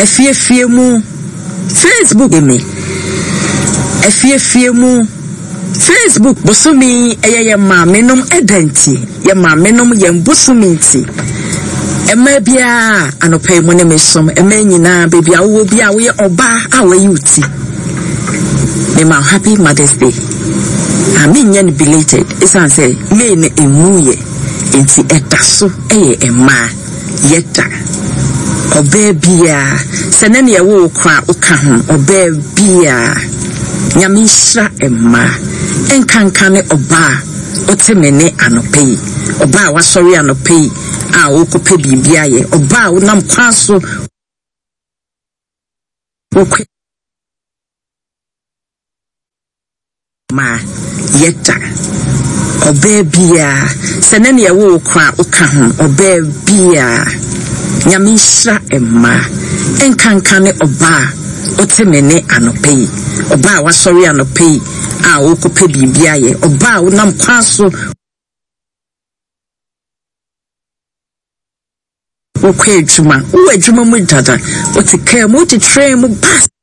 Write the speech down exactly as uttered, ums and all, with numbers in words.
efie fie mu Facebook me efie fie mu Facebook bosumi eyeye ma menom edanti ye ma menom ye bosuminti ema bia anopai mo ne mesom ema nyina bebia wo bia wo ye oba awayi uti me ma happy Mother's Day ami nyen belated isan say me ne emuye enti etaso eye ema yeta obe bia senene ye wo kwa uka ho obe bia nyamisha ema enkankane oba otemene anopai oba wasori anopai a wokope bibia ye oba wonam kwaso wokwe ma yeta obe bia senene ye wo kwa uka ho obe bia nyamisha ema enkankane oba otemene anopai oba wasori anopai a wokope bibia ye oba wonam kwaso wokwe adwuma wo adwuma mu dada wote care mu te train mu bus